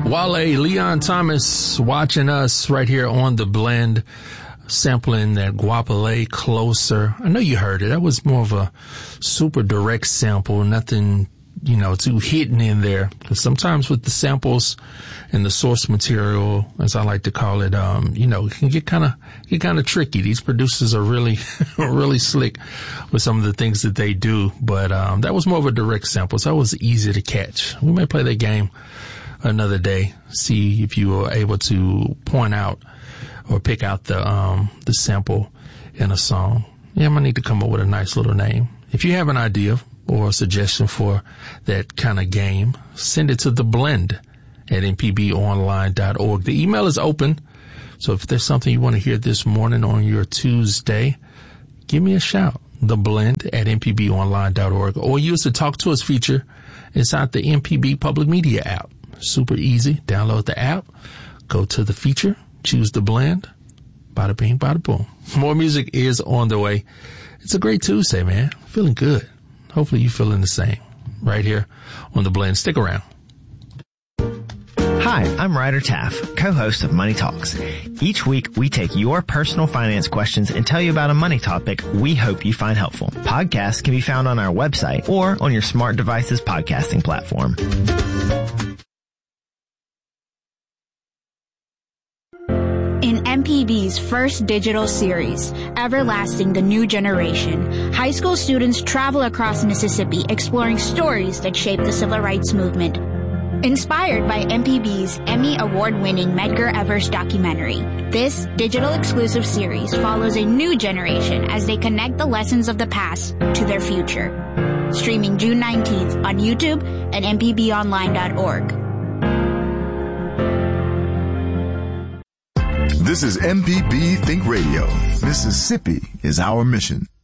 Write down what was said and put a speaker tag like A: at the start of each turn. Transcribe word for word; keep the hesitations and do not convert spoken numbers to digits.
A: Wale, Leon Thomas watching us right here on The Blend, sampling that Guapale Closer. I know you heard it. That was more of a super direct sample, nothing, you know, too hidden in there. Because sometimes with the samples and the source material, as I like to call it, um, you know, it can get kind of, get kind of tricky. These producers are really, really slick with some of the things that they do. But, um, that was more of a direct sample, so that was easy to catch. We may play that game another day, see if you were able to point out or pick out the, um, the sample in a song. Yeah, I might need to come up with a nice little name. If you have an idea or a suggestion for that kind of game, send it to The Blend at m p b online dot org. The email is open, so if there's something you want to hear this morning on your Tuesday, give me a shout. The Blend at m p b online dot org, or use the Talk To Us feature inside the M P B Public Media app. Super easy. Download the app, go to the feature, choose The Blend, bada bing, bada boom. More music is on the way. It's a great Tuesday, man. Feeling good. Hopefully you're feeling the same right here on The Blend. Stick around.
B: Hi, I'm Ryder Taff, co-host of Money Talks. Each week, we take your personal finance questions and tell you about a money topic we hope you find helpful. Podcasts can be found on our website or on your smart device's podcasting platform.
C: In M P B's first digital series, Everlasting the New Generation, high school students travel across Mississippi exploring stories that shaped the civil rights movement. Inspired by M P B's Emmy Award-winning Medgar Evers documentary, this digital exclusive series follows a new generation as they connect the lessons of the past to their future. Streaming June nineteenth on YouTube and m p b online dot org.
D: This is M P B Think Radio. Mississippi is our mission.